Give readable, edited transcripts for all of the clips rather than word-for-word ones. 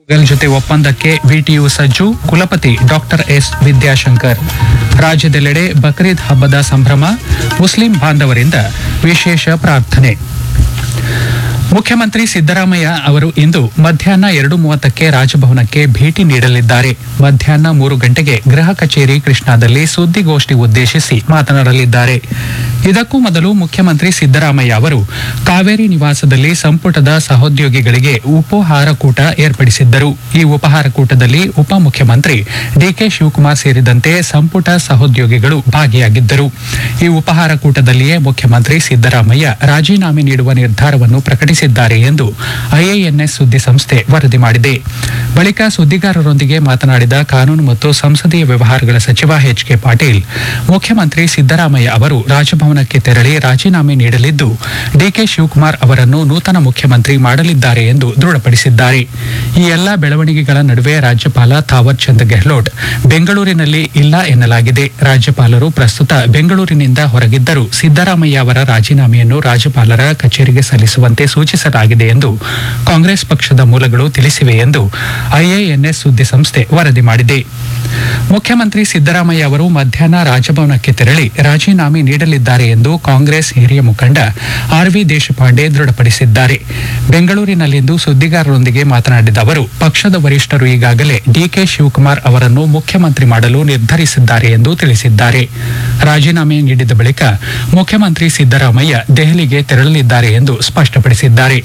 ಜೊತೆ ಒಪ್ಪಂದಕ್ಕೆ ವಿಟಿಯು ಸಜ್ಜು. ಕುಲಪತಿ ಡಾಕ್ಟರ್ ಎಸ್ ವಿದ್ಯಾಶಂಕರ್. ರಾಜ್ಯದೆಲ್ಲೆಡೆ ಬಕ್ರೀದ್ ಹಬ್ಬದ ಸಂಭ್ರಮ. ಮುಸ್ಲಿಂ ಬಾಂಧವರಿಂದ ವಿಶೇಷ ಪ್ರಾರ್ಥನೆ. ಮುಖ್ಯಮಂತ್ರಿ ಸಿದ್ದರಾಮಯ್ಯ ಅವರು ಇಂದು ಮಧ್ಯಾಹ್ನ 2:30ಕ್ಕೆ ರಾಜಭವನಕ್ಕೆ ಭೇಟಿ ನೀಡಲಿದ್ದಾರೆ. ಮಧ್ಯಾಹ್ನ 3 ಗಂಟೆಗೆ ಗೃಹ ಕಚೇರಿ ಕೃಷ್ಣಾದಲ್ಲಿ ಸುದ್ದಿಗೋಷ್ಠಿ ಉದ್ದೇಶಿಸಿ ಮಾತನಾಡಲಿದ್ದಾರೆ. ಇದಕ್ಕೂ ಮೊದಲು ಮುಖ್ಯಮಂತ್ರಿ ಸಿದ್ದರಾಮಯ್ಯ ಅವರು ಕಾವೇರಿ ನಿವಾಸದಲ್ಲಿ ಸಂಪುಟದ ಸಹೋದ್ಯೋಗಿಗಳಿಗೆ ಉಪಹಾರ ಕೂಟ ಏರ್ಪಡಿಸಿದ್ದರು. ಈ ಉಪಹಾರ ಕೂಟದಲ್ಲಿ ಉಪಮುಖ್ಯಮಂತ್ರಿ ಡಿಕೆ ಶಿವಕುಮಾರ್ ಸೇರಿದಂತೆ ಸಂಪುಟ ಸಹೋದ್ಯೋಗಿಗಳು ಭಾಗಿಯಾಗಿದ್ದರು. ಈ ಉಪಹಾರ ಕೂಟದಲ್ಲಿಯೇ ಮುಖ್ಯಮಂತ್ರಿ ಸಿದ್ದರಾಮಯ್ಯ ರಾಜೀನಾಮೆ ನೀಡುವ ನಿರ್ಧಾರವನ್ನು ಪ್ರಕಟಿಸಿದ್ದಾರೆ ಎಂದು ಐಎಎನ್ಎಸ್ ಸುದ್ದಿ ಸಂಸ್ಥೆ ವರದಿ ಮಾಡಿದೆ. ಬಳಿಕ ಸುದ್ದಿಗಾರರೊಂದಿಗೆ ಮಾತನಾಡಿದ ಕಾನೂನು ಮತ್ತು ಸಂಸದೀಯ ವ್ಯವಹಾರಗಳ ಸಚಿವ ಎಚ್ ಕೆ ಪಾಟೀಲ್, ಮುಖ್ಯಮಂತ್ರಿ ಸಿದ್ದರಾಮಯ್ಯ ಅವರು ರಾಜಭವನಕ್ಕೆ ತೆರಳಿ ರಾಜೀನಾಮೆ ನೀಡಲಿದ್ದು, ಡಿಕೆ ಶಿವಕುಮಾರ್ ಅವರನ್ನು ನೂತನ ಮುಖ್ಯಮಂತ್ರಿ ಮಾಡಲಿದ್ದಾರೆ ಎಂದು ದೃಢಪಡಿಸಿದ್ದಾರೆ. ಈ ಎಲ್ಲಾ ಬೆಳವಣಿಗೆಗಳ ನಡುವೆ ರಾಜ್ಯಪಾಲ ಥಾವರ್ ಚಂದ್ ಗೆಹ್ಲೋಟ್ ಬೆಂಗಳೂರಿನಲ್ಲಿ ಇಲ್ಲ ಎನ್ನಲಾಗಿದೆ. ರಾಜ್ಯಪಾಲರು ಪ್ರಸ್ತುತ ಬೆಂಗಳೂರಿನಿಂದ ಹೊರಗಿದ್ದರೂ ಸಿದ್ದರಾಮಯ್ಯ ಅವರ ರಾಜೀನಾಮೆಯನ್ನು ರಾಜ್ಯಪಾಲರ ಕಚೇರಿಗೆ ಸಲ್ಲಿಸುವಂತೆ ಸೂಚಿಸಲಾಗಿದೆ ಎಂದು ಕಾಂಗ್ರೆಸ್ ಪಕ್ಷದ ಮೂಲಗಳು ತಿಳಿಸಿವೆ ಎಂದು ಐಎಎನ್ಎಸ್ ಸುದ್ದಿ ಸಂಸ್ಥೆ ವರದಿ ಮಾಡಿದೆ. ಮುಖ್ಯಮಂತ್ರಿ ಸಿದ್ದರಾಮಯ್ಯ ಅವರು ಮಧ್ಯಾಹ್ನ ರಾಜಭವನಕ್ಕೆ ತೆರಳಿ ರಾಜೀನಾಮೆ ನೀಡಲಿದ್ದಾರೆ ಎಂದು ಕಾಂಗ್ರೆಸ್ ಹಿರಿಯ ಮುಖಂಡ ಆರ್.ವಿ. ದೇಶಪಾಂಡೆ ದೃಢಪಡಿಸಿದ್ದಾರೆ. ಬೆಂಗಳೂರಿನಲ್ಲಿಂದು ಸುದ್ದಿಗಾರರೊಂದಿಗೆ ಮಾತನಾಡಿದ ಅವರು, ಪಕ್ಷದ ವರಿಷ್ಠರು ಈಗಾಗಲೇ ಡಿಕೆ ಶಿವಕುಮಾರ್ ಅವರನ್ನು ಮುಖ್ಯಮಂತ್ರಿ ಮಾಡಲು ನಿರ್ಧರಿಸಿದ್ದಾರೆ ಎಂದು ತಿಳಿಸಿದ್ದಾರೆ. ರಾಜೀನಾಮೆ ನೀಡಿದ ಬಳಿಕ ಮುಖ್ಯಮಂತ್ರಿ ಸಿದ್ದರಾಮಯ್ಯ ದೆಹಲಿಗೆ ತೆರಳಲಿದ್ದಾರೆ ಎಂದು ಸ್ಪಷ್ಟಪಡಿಸಿದ್ದಾರೆ.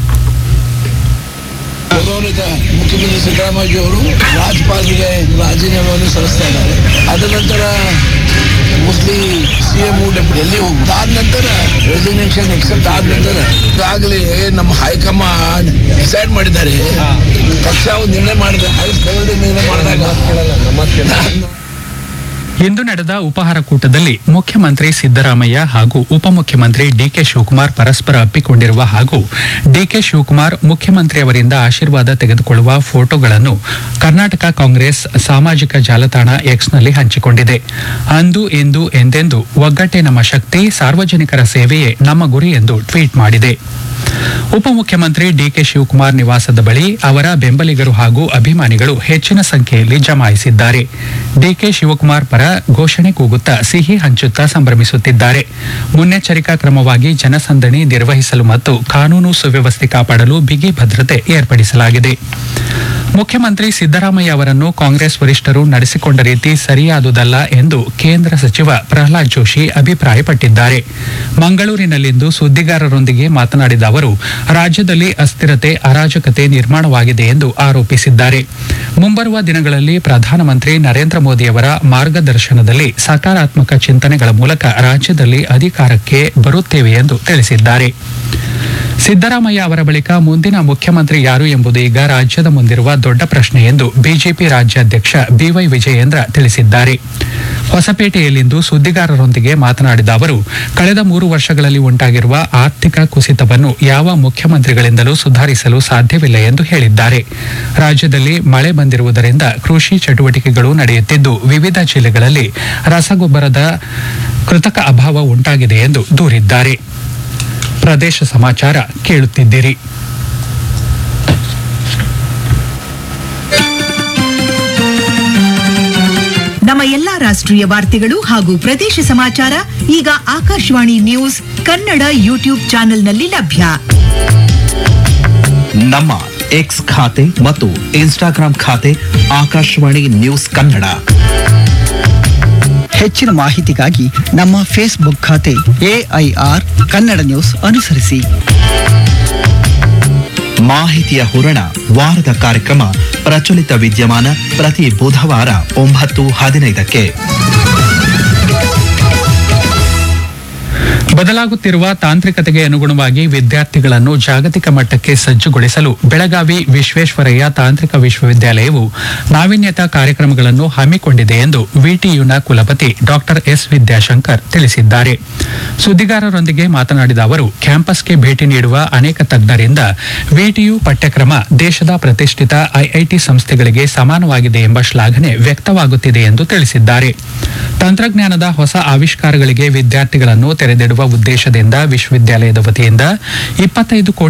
ಗೌರವಿತ ಮುಖ್ಯಮಂತ್ರಿ ಸಿದ್ದರಾಮಯ್ಯ ಅವರು ರಾಜ್ಯಪಾಲರಿಗೆ ರಾಜೀನಾಮೆಯನ್ನು ಸಲ್ಲಿಸ್ತಾ ಇದ್ದಾರೆ. ಅದ ನಂತರ ಮೋಸ್ಟ್ಲಿ ಸಿಎಂ ಡೆಲ್ಲಿ ಹೋಗುದು. ಆದ ನಂತರ ರೆಸಿಗ್ನೇಷನ್ ಎಕ್ಸೆಪ್ಟ್ ಆದ ನಂತರ ಈಗಾಗಲೇ ನಮ್ಮ ಹೈಕಮಾಂಡ್ ಡಿಸೈಡ್ ಮಾಡಿದ್ದಾರೆ. ಪಕ್ಷ ನಿರ್ಣಯ ಮಾಡಿದೆ, ಹೈಕಮಾಂಡ್ ನಿರ್ಣಯ ಮಾಡಿದಾಗ ಇಂದು ನಡೆದ ಉಪಹಾರ ಕೂಟದಲ್ಲಿ ಮುಖ್ಯಮಂತ್ರಿ ಸಿದ್ದರಾಮಯ್ಯ ಹಾಗೂ ಉಪಮುಖ್ಯಮಂತ್ರಿ ಡಿಕೆ ಶಿವಕುಮಾರ್ ಪರಸ್ಪರ ಅಪ್ಪಿಕೊಂಡಿರುವ ಹಾಗೂ ಡಿಕೆ ಶಿವಕುಮಾರ್ ಮುಖ್ಯಮಂತ್ರಿಯವರಿಂದ ಆಶೀರ್ವಾದ ತೆಗೆದುಕೊಳ್ಳುವ ಫೋಟೋಗಳನ್ನು ಕರ್ನಾಟಕ ಕಾಂಗ್ರೆಸ್ ಸಾಮಾಜಿಕ ಜಾಲತಾಣ ಎಕ್ಸ್ನಲ್ಲಿ ಹಂಚಿಕೊಂಡಿದೆ. ಅಂದು ಇಂದು ಎಂದೆಂದು ಒಗ್ಗಟ್ಟೇ ನಮ್ಮ ಶಕ್ತಿ, ಸಾರ್ವಜನಿಕರ ಸೇವೆಯೇ ನಮ್ಮ ಗುರಿ ಎಂದು ಟ್ವೀಟ್ ಮಾಡಿದೆ. ಉಪಮುಖ್ಯಮಂತ್ರಿ ಡಿಕೆ ಶಿವಕುಮಾರ್ ನಿವಾಸದ ಬಳಿ ಅವರ ಬೆಂಬಲಿಗರು ಹಾಗೂ ಅಭಿಮಾನಿಗಳು ಹೆಚ್ಚಿನ ಸಂಖ್ಯೆಯಲ್ಲಿ ಜಮಾಯಿಸಿದ್ದಾರೆ. ಡಿಕೆ ಶಿವಕುಮಾರ್ ಪರ ಘೋಷಣೆ ಕೂಗುತ್ತಾ ಸಿಹಿ ಹಂಚುತ್ತಾ ಸಂಭ್ರಮಿಸುತ್ತಿದ್ದಾರೆ. ಮುನ್ನೆಚ್ಚರಿಕಾ ಕ್ರಮವಾಗಿ ಜನಸಂದಣಿ ನಿರ್ವಹಿಸಲು ಮತ್ತು ಕಾನೂನು ಸುವ್ಯವಸ್ಥೆ ಕಾಪಾಡಲು ಬಿಗಿ ಭದ್ರತೆ ಏರ್ಪಡಿಸಲಾಗಿದೆ. ಮುಖ್ಯಮಂತ್ರಿ ಸಿದ್ದರಾಮಯ್ಯ ಅವರನ್ನು ಕಾಂಗ್ರೆಸ್ ವರಿಷ್ಠರು ನಡೆಸಿಕೊಂಡ ರೀತಿ ಸರಿಯಾದುದಲ್ಲ ಎಂದು ಕೇಂದ್ರ ಸಚಿವ ಪ್ರಹ್ಲಾದ್ ಜೋಶಿ ಅಭಿಪ್ರಾಯಪಟ್ಟಿದ್ದಾರೆ. ಮಂಗಳೂರಿನಲ್ಲಿಂದು ಸುದ್ದಿಗಾರರೊಂದಿಗೆ ಮಾತನಾಡಿದ ಅವರು, ರಾಜ್ಯದಲ್ಲಿ ಅಸ್ಥಿರತೆ, ಅರಾಜಕತೆ ನಿರ್ಮಾಣವಾಗಿದೆ ಎಂದು ಆರೋಪಿಸಿದ್ದಾರೆ. ಮುಂಬರುವ ದಿನಗಳಲ್ಲಿ ಪ್ರಧಾನಮಂತ್ರಿ ನರೇಂದ್ರ ಮೋದಿಯವರ ಮಾರ್ಗದರ್ಶನದಲ್ಲಿ ಸಕಾರಾತ್ಮಕ ಚಿಂತನೆಗಳ ಮೂಲಕ ರಾಜ್ಯದಲ್ಲಿ ಅಧಿಕಾರಕ್ಕೆ ಬರುತ್ತೇವೆ ಎಂದು ತಿಳಿಸಿದ್ದಾರೆ. ಸಿದ್ದರಾಮಯ್ಯ ಅವರ ಬಳಿಕ ಮುಂದಿನ ಮುಖ್ಯಮಂತ್ರಿ ಯಾರು ಎಂಬುದು ಈಗ ರಾಜ್ಯದ ಮುಂದಿರುವ ದೊಡ್ಡ ಪ್ರಶ್ನೆ ಎಂದು ಬಿಜೆಪಿ ರಾಜ್ಯಾಧ್ಯಕ್ಷ ಬಿವೈ ವಿಜಯೇಂದ್ರ ತಿಳಿಸಿದ್ದಾರೆ. ಹೊಸಪೇಟೆಯಲ್ಲಿಂದು ಸುದ್ದಿಗಾರರೊಂದಿಗೆ ಮಾತನಾಡಿದ ಅವರು, ಕಳೆದ 3 ವರ್ಷಗಳಲ್ಲಿ ಉಂಟಾಗಿರುವ ಆರ್ಥಿಕ ಕುಸಿತವನ್ನು ಯಾವ ಮುಖ್ಯಮಂತ್ರಿಗಳಿಂದಲೂ ಸುಧಾರಿಸಲು ಸಾಧ್ಯವಿಲ್ಲ ಎಂದು ಹೇಳಿದ್ದಾರೆ. ರಾಜ್ಯದಲ್ಲಿ ಮಳೆ ಬಂದಿರುವುದರಿಂದ ಕೃಷಿ ಚಟುವಟಿಕೆಗಳು ನಡೆಯುತ್ತಿದ್ದು, ವಿವಿಧ ಜಿಲ್ಲೆಗಳಲ್ಲಿ ರಸಗೊಬ್ಬರದ ಕೃತಕ ಅಭಾವ ಉಂಟಾಗಿದೆ ಎಂದು ದೂರಿದ್ದಾರೆ. ಪ್ರದೇಶ ಸಮಾಚಾರ ಕೇಳುತ್ತಿದ್ದೀರಿ. ನಮ್ಮ ಎಲ್ಲಾ ರಾಷ್ಟ್ರೀಯ ವಾರ್ತೆಗಳು ಹಾಗೂ ಪ್ರದೇಶ ಸಮಾಚಾರ ಈಗ ಆಕಾಶವಾಣಿ ನ್ಯೂಸ್ ಕನ್ನಡ ಯೂಟ್ಯೂಬ್ ಚಾನೆಲ್ನಲ್ಲಿ ಲಭ್ಯ. ನಮ್ಮ ಎಕ್ಸ್ ಖಾತೆ ಮತ್ತು ಇನ್ಸ್ಟಾಗ್ರಾಂ ಖಾತೆ ಆಕಾಶವಾಣಿ ನ್ಯೂಸ್ ಕನ್ನಡ. ಹೆಚ್ಚಿನ ಮಾಹಿತಿಗಾಗಿ ನಮ್ಮ ಫೇಸ್ಬುಕ್ ಖಾತೆ ಎಐಆರ್ ಕನ್ನಡ ನ್ಯೂಸ್ ಅನುಸರಿಸಿ. ಮಾಹಿತಿಯ ಹೂರಣ ವಾರದ ಕಾರ್ಯಕ್ರಮ ಪ್ರಚಲಿತ ವಿದ್ಯಮಾನ ಪ್ರತಿ ಬುಧವಾರ 9:15ಕ್ಕೆ. ಬದಲಾಗುತ್ತಿರುವ ತಾಂತ್ರಿಕತೆಗೆ ಅನುಗುಣವಾಗಿ ವಿದ್ಯಾರ್ಥಿಗಳನ್ನು ಜಾಗತಿಕ ಮಟ್ಟಕ್ಕೆ ಸಜ್ಜುಗೊಳಿಸಲು ಬೆಳಗಾವಿ ವಿಶ್ವೇಶ್ವರಯ್ಯ ತಾಂತ್ರಿಕ ವಿಶ್ವವಿದ್ಯಾಲಯವು ನಾವೀನ್ಯತಾ ಕಾರ್ಯಕ್ರಮಗಳನ್ನು ಹಮ್ಮಿಕೊಂಡಿದೆ ಎಂದು ವಿಟಿಯುನ ಕುಲಪತಿ ಡಾಕ್ಟರ್ ಎಸ್ ವಿದ್ಯಾಶಂಕರ್ ತಿಳಿಸಿದ್ದಾರೆ. ಸುದ್ದಿಗಾರರೊಂದಿಗೆ ಮಾತನಾಡಿದ ಅವರು, ಕ್ಯಾಂಪಸ್ಗೆ ಭೇಟಿ ನೀಡುವ ಅನೇಕ ತಜ್ಞರಿಂದ ವಿಟಿಯು ಪಠ್ಯಕ್ರಮ ದೇಶದ ಪ್ರತಿಷ್ಠಿತ ಐಐಟಿ ಸಂಸ್ಥೆಗಳಿಗೆ ಸಮಾನವಾಗಿದೆ ಎಂಬ ಶ್ಲಾಘನೆ ವ್ಯಕ್ತವಾಗುತ್ತಿದೆ ಎಂದು ತಿಳಿಸಿದ್ದಾರೆ. ತಂತ್ರಜ್ಞಾನದ ಹೊಸ ಆವಿಷ್ಕಾರಗಳಿಗೆ ವಿದ್ಯಾರ್ಥಿಗಳನ್ನು ತೆರೆದಿಡುವ ಉದ್ದೇಶದಿಂದ ವಿಶ್ವವಿದ್ಯಾಲಯದ ವತಿಯಿಂದ 25 ಕೋಟಿ